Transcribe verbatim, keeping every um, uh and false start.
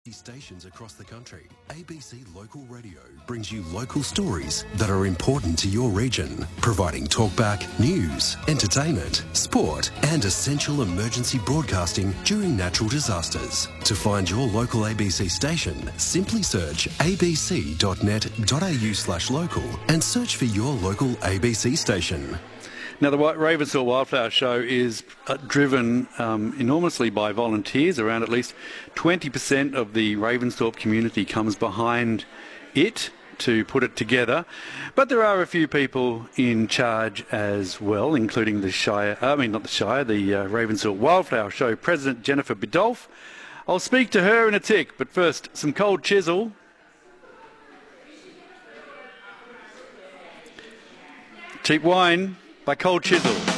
Stations across the country, A B C Local Radio brings you local stories that are important to your region, providing talkback, news, entertainment, sport and essential emergency broadcasting during natural disasters. To find your local A B C station, simply search abc.net.au slash local and search for your local A B C station. Now, the Ravensthorpe Wildflower Show is uh, driven um, enormously by volunteers. Around at least twenty percent of the Ravensthorpe community comes behind it to put it together. But there are a few people in charge as well, including the Shire, I mean not the Shire, the uh, Ravensthorpe Wildflower Show President Jennifer Biddulph. I'll speak to her in a tick, but first, some cold chisel. Cheap wine by Cold Chisel.